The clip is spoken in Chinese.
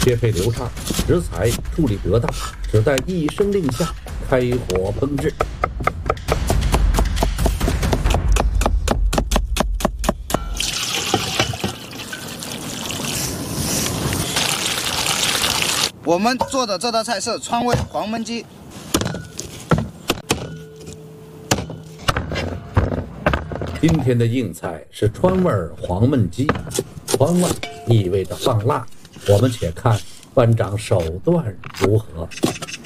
切配流畅，食材处理得当，只待一声令下，开火烹制。 我们做的这道菜是川味黄焖鸡。 今天的硬菜是川味黄焖鸡，川味意味着放辣。我们且看班长手段如何。